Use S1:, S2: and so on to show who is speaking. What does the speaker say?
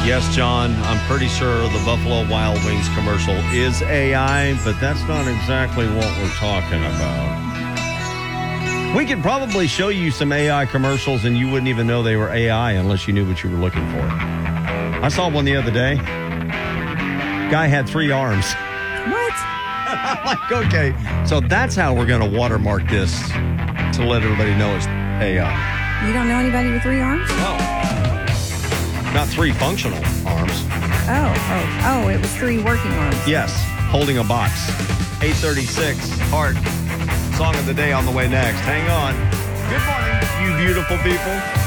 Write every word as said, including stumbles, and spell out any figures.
S1: Yes, John, I'm pretty sure the Buffalo Wild Wings commercial is A I, but that's not exactly what we're talking about. We could probably show you some A I commercials and you wouldn't even know they were A I unless you knew what you were looking for. I saw one the other day. Guy had three arms.
S2: What?
S1: I'm like, okay, so that's how we're going to watermark this to let everybody know it's A I.
S2: You don't know anybody with three arms?
S1: No. Not three functional arms.
S2: Oh, oh, oh, it was three working arms.
S1: Yes, holding a box. eight thirty-six, Heart. Song of the day on the way next. Hang on. Good morning, you beautiful people.